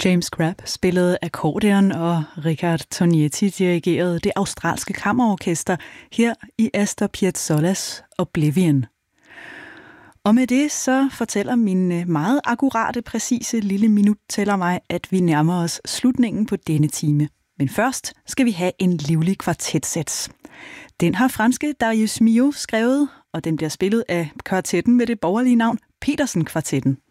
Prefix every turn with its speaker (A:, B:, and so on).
A: James Crabb spillede akkordeon, og Richard Tognetti dirigerede det australske kammerorkester her i Astor Piazzollas Oblivion. Og med det så fortæller min meget akkurate, præcise lille minuttæller mig, at vi nærmer os slutningen på denne time. Men først skal vi have en livlig kvartetsats. Den har franske Darius Milhaud skrevet, og den bliver spillet af kvartetten med det borgerlige navn Petersen-kvartetten.